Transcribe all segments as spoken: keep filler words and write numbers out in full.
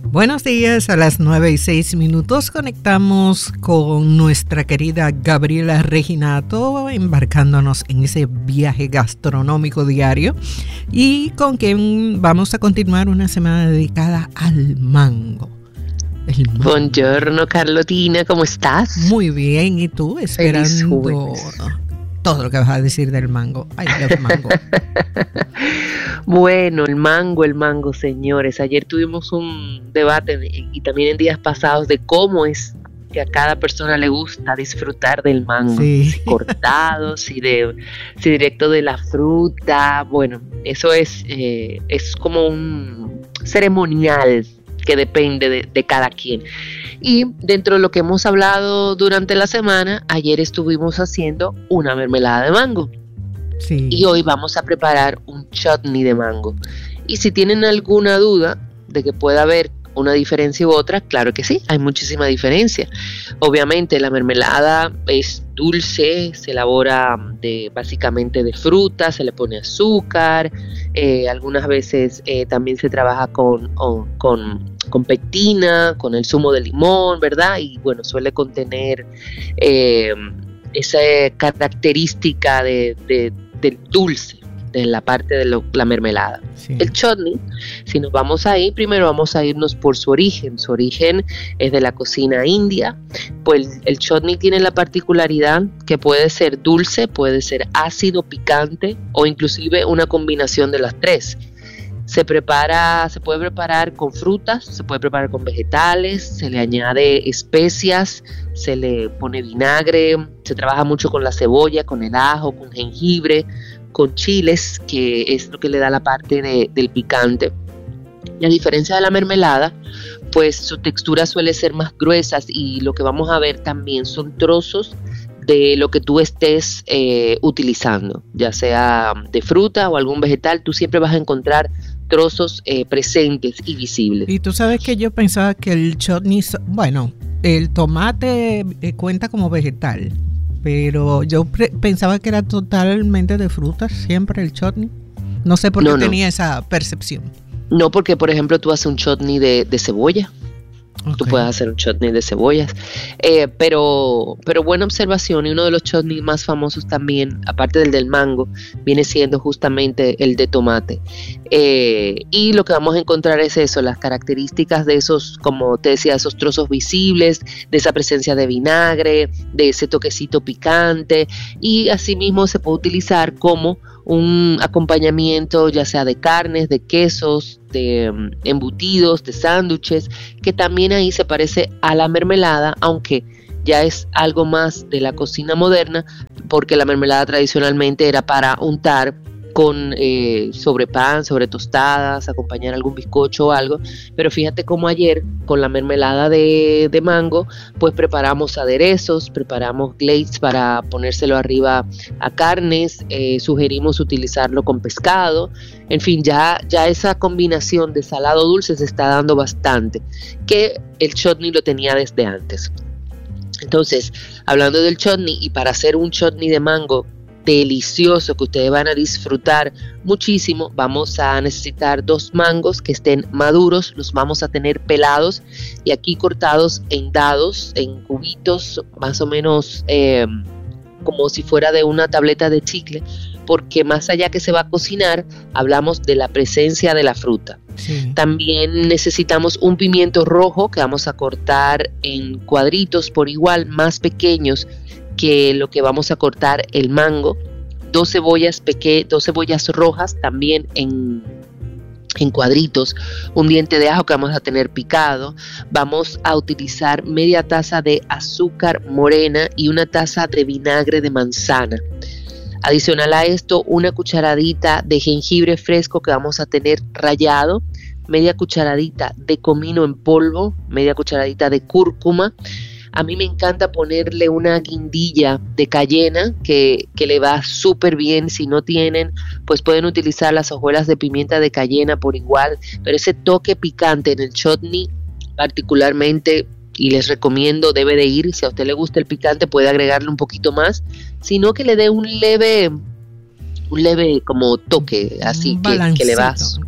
Buenos días, a las nueve y seis minutos conectamos con nuestra querida Gabriela Reginato, embarcándonos en ese viaje gastronómico diario y con quien vamos a continuar una semana dedicada al mango. El mango. Buongiorno Carlotina, ¿cómo estás? Muy bien, ¿y tú? Esperando todo lo que vas a decir del mango. Ay, del mango. Bueno, el mango, el mango, señores. Ayer tuvimos un debate y también en días pasados de cómo es que a cada persona le gusta disfrutar del mango. Sí. Si cortado, si, de, si directo de la fruta. Bueno, eso es, eh, es como un ceremonial que depende de, de cada quien. Y dentro de lo que hemos hablado durante la semana, ayer estuvimos haciendo una mermelada de mango. Sí. Y hoy vamos a preparar un chutney de mango. Y si tienen alguna duda de que pueda haber una diferencia u otra, claro que sí, hay muchísima diferencia. Obviamente la mermelada es dulce, se elabora de, básicamente de fruta, se le pone azúcar, eh, algunas veces eh, también se trabaja con, o, con, con pectina, con el zumo de limón, ¿verdad? Y bueno, suele contener eh, esa característica de, de, del dulce, de la parte de lo, la mermelada. Sí. El chutney, si nos vamos ahí, primero vamos a irnos por su origen. Su origen es de la cocina india. Pues el chutney tiene la particularidad que puede ser dulce, puede ser ácido, picante o inclusive una combinación de las tres. Se prepara, se puede preparar con frutas, se puede preparar con vegetales, se le añade especias, se le pone vinagre, se trabaja mucho con la cebolla, con el ajo, con jengibre, con chiles, que es lo que le da la parte de, del picante. Y a diferencia de la mermelada, pues su textura suele ser más gruesa y lo que vamos a ver también son trozos de lo que tú estés eh, utilizando, ya sea de fruta o algún vegetal, tú siempre vas a encontrar trozos eh, presentes y visibles. Y tú sabes que yo pensaba que el chutney, bueno, el tomate eh, cuenta como vegetal, pero yo pre- pensaba que era totalmente de frutas, siempre el chutney. No sé por qué no, no. tenía esa percepción. No, porque por ejemplo tú haces un chutney de, de cebolla. Okay. Tú puedes hacer un chutney de cebollas, eh, pero, pero buena observación. Y uno de los chutneys más famosos también, aparte del del mango, viene siendo justamente el de tomate. Eh, y lo que vamos a encontrar es eso, las características de esos, como te decía, esos trozos visibles, de esa presencia de vinagre, de ese toquecito picante. Y asimismo se puede utilizar como un acompañamiento, ya sea de carnes, de quesos, de um, embutidos, de sándwiches, que también ahí se parece a la mermelada, aunque ya es algo más de la cocina moderna, porque la mermelada tradicionalmente era para untar con eh, sobre pan, sobre tostadas, acompañar algún bizcocho o algo, pero fíjate cómo ayer con la mermelada de, de mango, pues preparamos aderezos, preparamos glazes para ponérselo arriba a carnes, eh, sugerimos utilizarlo con pescado, en fin, ya, ya esa combinación de salado dulce se está dando bastante, que el chutney lo tenía desde antes. Entonces, hablando del chutney, y para hacer un chutney de mango delicioso que ustedes van a disfrutar muchísimo, vamos a necesitar dos mangos que estén maduros, los vamos a tener pelados y aquí cortados en dados, en cubitos, más o menos eh, como si fuera de una tableta de chicle, porque más allá que se va a cocinar, hablamos de la presencia de la fruta. Sí. También necesitamos un pimiento rojo que vamos a cortar en cuadritos por igual, más pequeños que lo que vamos a cortar el mango, dos cebollas peque- dos cebollas rojas también en, en cuadritos, un diente de ajo que vamos a tener picado, vamos a utilizar media taza de azúcar morena y una taza de vinagre de manzana. Adicional a esto, una cucharadita de jengibre fresco que vamos a tener rallado, media cucharadita de comino en polvo, media cucharadita de cúrcuma. A mí me encanta ponerle una guindilla de cayena que, que le va súper bien. Si no tienen, pues pueden utilizar las hojuelas de pimienta de cayena por igual. Pero ese toque picante en el chutney particularmente, y les recomiendo, debe de ir. Si a usted le gusta el picante, puede agregarle un poquito más. Sino que le dé un leve, un leve como toque, así que, que le va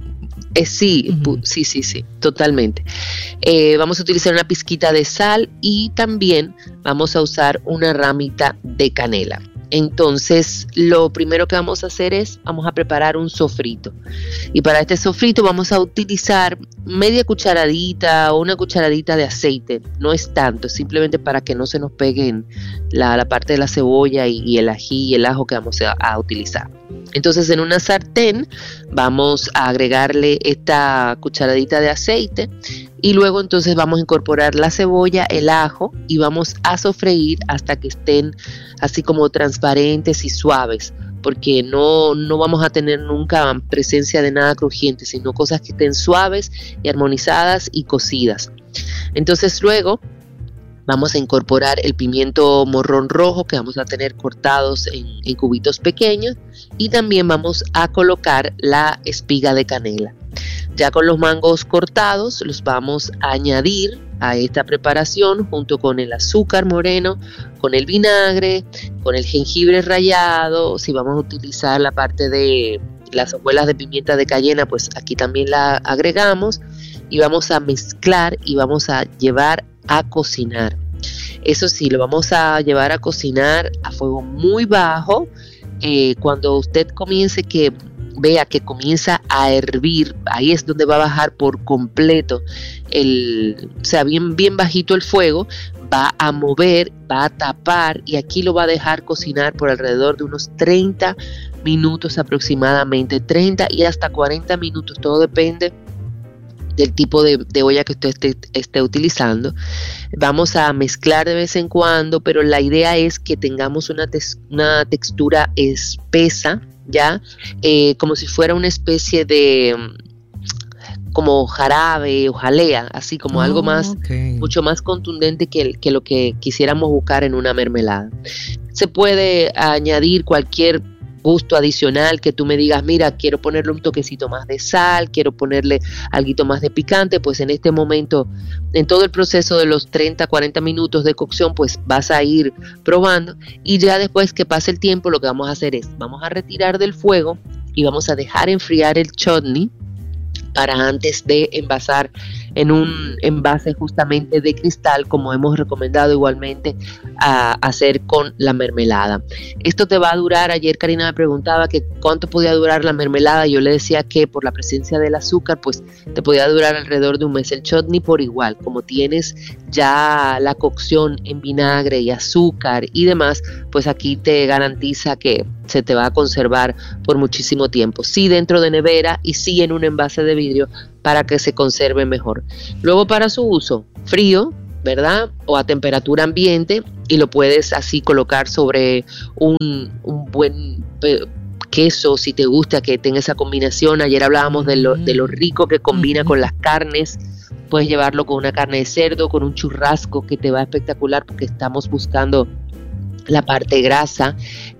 Eh, sí, uh-huh. sí, sí, sí, totalmente. Eh, vamos a utilizar una pizquita de sal y también vamos a usar una ramita de canela. Entonces, lo primero que vamos a hacer es, vamos a preparar un sofrito. Y para este sofrito vamos a utilizar media cucharadita o una cucharadita de aceite. No es tanto, simplemente para que no se nos peguen la, la parte de la cebolla y, y el ají y el ajo que vamos a, a utilizar. Entonces, en una sartén vamos a agregarle esta cucharadita de aceite y luego entonces vamos a incorporar la cebolla, el ajo y vamos a sofreír hasta que estén así como transparentes y suaves, porque no, no vamos a tener nunca presencia de nada crujiente, sino cosas que estén suaves y armonizadas y cocidas. Entonces luego vamos a incorporar el pimiento morrón rojo que vamos a tener cortados en, en cubitos pequeños y también vamos a colocar la espiga de canela. Ya con los mangos cortados los vamos a añadir a esta preparación junto con el azúcar moreno, con el vinagre, con el jengibre rallado. Si vamos a utilizar la parte de las hojuelas de pimienta de cayena, pues aquí también la agregamos y vamos a mezclar y vamos a llevar a cocinar. Eso sí, lo vamos a llevar a cocinar a fuego muy bajo. Eh, cuando usted comience que vea que comienza a hervir, ahí es donde va a bajar por completo el, o sea, bien, bien bajito el fuego, va a mover, va a tapar y aquí lo va a dejar cocinar por alrededor de unos treinta minutos aproximadamente, treinta y hasta cuarenta minutos, todo depende del tipo de, de olla que usted esté, esté utilizando. Vamos a mezclar de vez en cuando, pero la idea es que tengamos una, tes, una textura espesa, ya, eh, como si fuera una especie de como jarabe o jalea, así como oh, algo más, okay. mucho más contundente que, que lo que quisiéramos buscar en una mermelada. Se puede añadir cualquier gusto adicional que tú me digas, mira, quiero ponerle un toquecito más de sal, quiero ponerle algo más de picante, pues en este momento, en todo el proceso de los treinta a cuarenta minutos de cocción, pues vas a ir probando y ya después que pase el tiempo lo que vamos a hacer es, vamos a retirar del fuego y vamos a dejar enfriar el chutney para antes de envasar en un envase justamente de cristal, como hemos recomendado igualmente a hacer con la mermelada. Esto te va a durar, ayer Karina me preguntaba que cuánto podía durar la mermelada, yo le decía que por la presencia del azúcar pues te podía durar alrededor de un mes. El chutney por igual, como tienes ya la cocción en vinagre y azúcar y demás, pues aquí te garantiza que se te va a conservar por muchísimo tiempo, sí dentro de nevera y sí en un envase de vidrio para que se conserve mejor. Luego para su uso, frío, ¿verdad? O a temperatura ambiente y lo puedes así colocar sobre un, un buen queso si te gusta que tenga esa combinación. Ayer hablábamos de lo, de lo rico que combina con las carnes. Puedes llevarlo con una carne de cerdo, con un churrasco que te va espectacular porque estamos buscando la parte grasa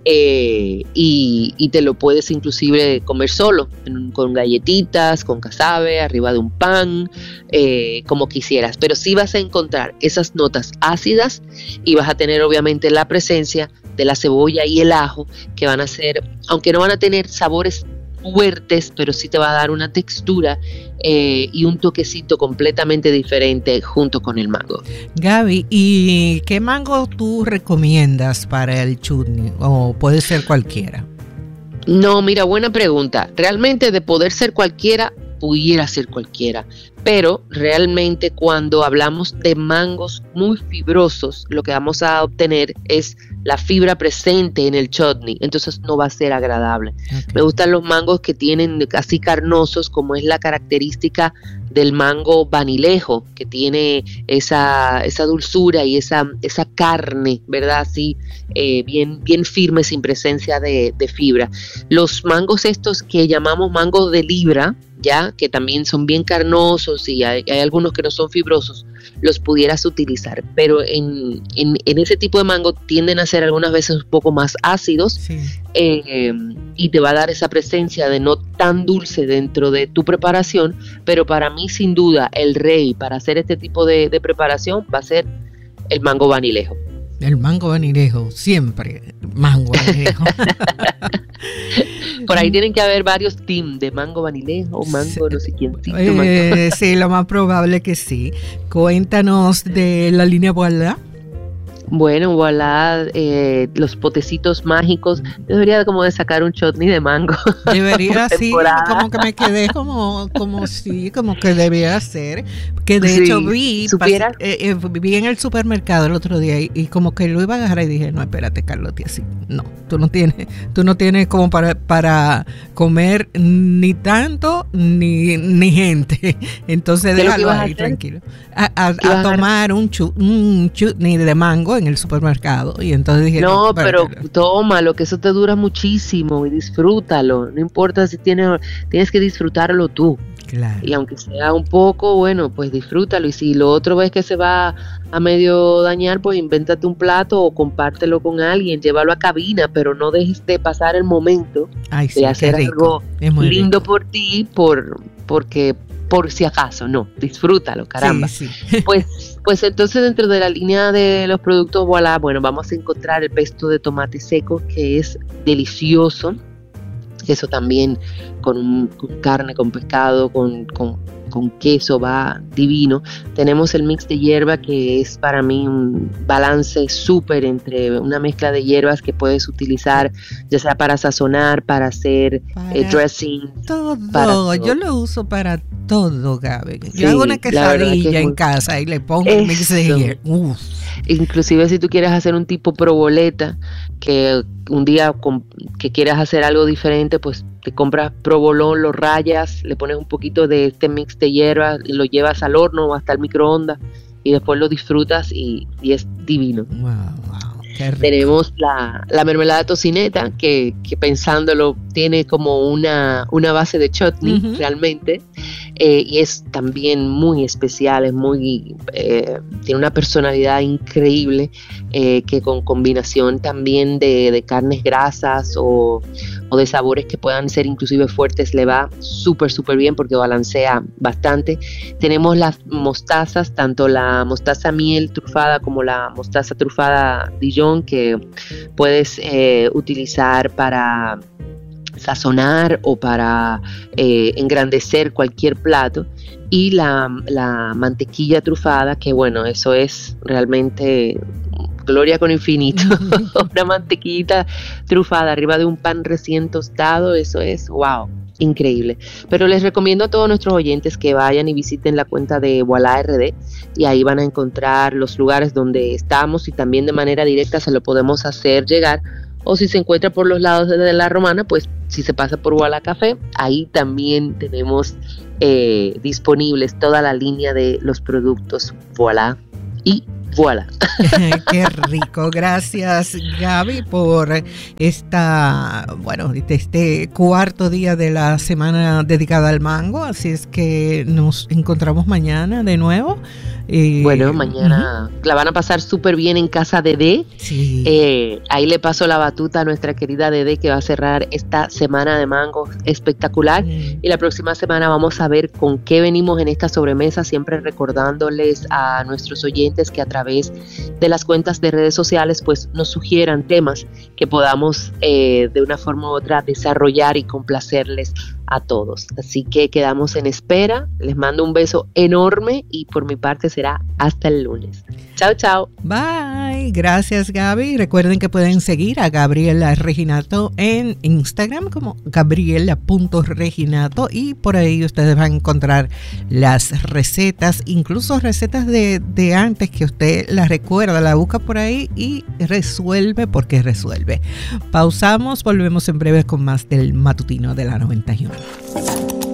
eh, y, y te lo puedes inclusive comer solo, con galletitas, con casabe, arriba de un pan, eh, como quisieras, pero sí vas a encontrar esas notas ácidas y vas a tener obviamente la presencia de la cebolla y el ajo que van a ser, aunque no van a tener sabores fuertes, pero sí te va a dar una textura eh, y un toquecito completamente diferente junto con el mango. Gaby, ¿y qué mango tú recomiendas para el chutney? ¿O puede ser cualquiera? No, mira, buena pregunta. Realmente de poder ser cualquiera, pudiera ser cualquiera, pero realmente cuando hablamos de mangos muy fibrosos, lo que vamos a obtener es la fibra presente en el chutney, entonces no va a ser agradable. Okay. Me gustan los mangos que tienen así carnosos, como es la característica del mango vanilejo, que tiene esa, esa dulzura y esa, esa carne, ¿verdad? Así eh, bien, bien firme, sin presencia de, de fibra. Los mangos estos que llamamos mangos de libra, ya que también son bien carnosos y hay, hay algunos que no son fibrosos, los pudieras utilizar, pero en, en, en ese tipo de mango tienden a ser algunas veces un poco más ácidos, sí. eh, y te va a dar esa presencia de no tan dulce dentro de tu preparación, pero para mí sin duda el rey para hacer este tipo de, de preparación va a ser el mango vanilejo. El mango vanilejo, siempre mango vanilejo. Por ahí tienen que haber varios teams de mango vanilejo, mango no sé quién. Eh, sí, lo más probable que sí. Cuéntanos de la línea Voilà. Bueno, voilà, eh, los potecitos mágicos. Debería como de sacar un chutney de mango. Debería, sí, como que me quedé como, como sí, como que debía ser. Que de sí, hecho vi, pasé, eh, eh, vi en el supermercado el otro día y, y como que lo iba a agarrar y dije, no, espérate, Carlotti, así, no, tú no tienes, tú no tienes como para, para comer ni tanto ni, ni gente. Entonces déjalo ahí, tranquilo. A, a, a tomar un, chu, un chutney de mango en el supermercado y entonces dije no, no pero tómalo, que eso te dura muchísimo y disfrútalo, no importa si tienes tienes que disfrutarlo tú, claro. Y aunque sea un poco, bueno, pues disfrútalo, y si lo otro ves que se va a medio dañar, pues invéntate un plato o compártelo con alguien, llévalo a cabina, pero no dejes de pasar el momento. Ay, sí, de hacer algo lindo rico. Por ti, por porque por si acaso, no, disfrútalo, caramba. Sí, sí. Pues, pues entonces dentro de la línea de los productos Voilà, bueno, vamos a encontrar el pesto de tomate seco, que es delicioso. Eso también con, un, con carne, con pescado, con, con, con queso, va divino. Tenemos el mix de hierba, que es para mí un balance súper entre una mezcla de hierbas que puedes utilizar, ya sea para sazonar, para hacer para eh, dressing. Todo. Para todo, yo lo uso para todo, Gaby. Yo sí, hago una quesadilla en muy... casa y le pongo el mix de hierba. Inclusive si tú quieres hacer un tipo proboleta, que un día con, que quieras hacer algo diferente, pues te compras provolón, lo rayas, le pones un poquito de este mix de hierbas y lo llevas al horno o hasta el microondas y después lo disfrutas y, y es divino. Wow, wow, qué rico. Tenemos la, la mermelada tocineta, que, que pensándolo tiene como una, una base de chutney, uh-huh. realmente. Eh, y es también muy especial, es muy eh, tiene una personalidad increíble, eh, que con combinación también de, de carnes grasas o, o de sabores que puedan ser inclusive fuertes le va súper súper bien porque balancea bastante. Tenemos las mostazas, tanto la mostaza miel trufada como la mostaza trufada Dijon, que puedes eh, utilizar para sazonar o para eh, engrandecer cualquier plato, y la, la mantequilla trufada, que bueno, eso es realmente gloria con infinito. Una mantequillita trufada arriba de un pan recién tostado, eso es wow, increíble. Pero les recomiendo a todos nuestros oyentes que vayan y visiten la cuenta de Voilà R D, y ahí van a encontrar los lugares donde estamos y también de manera directa se lo podemos hacer llegar. O si se encuentra por los lados de la Romana, pues si se pasa por Voilà Café, ahí también tenemos eh, disponibles toda la línea de los productos Voilà y Voilà. Qué rico. Gracias, Gaby, por esta, bueno, este cuarto día de la semana dedicada al mango. Así es que nos encontramos mañana de nuevo. Eh, bueno, mañana uh-huh. la van a pasar súper bien en casa de Dede. Sí. Eh, ahí le paso la batuta a nuestra querida Dede, que va a cerrar esta semana de mango espectacular. Uh-huh. Y la próxima semana vamos a ver con qué venimos en esta sobremesa, siempre recordándoles a nuestros oyentes que a través de las cuentas de redes sociales pues nos sugieran temas que podamos eh, de una forma u otra desarrollar y complacerles a todos. Así que quedamos en espera. Les mando un beso enorme y por mi parte será hasta el lunes. Chao, chao. Bye. Gracias, Gaby. Recuerden que pueden seguir a Gabriela Reginato en Instagram como gabriela punto reginato, y por ahí ustedes van a encontrar las recetas, incluso recetas de, de antes que usted las recuerda, la busca por ahí y resuelve porque resuelve. Pausamos, volvemos en breve con más del matutino de la noventa y uno.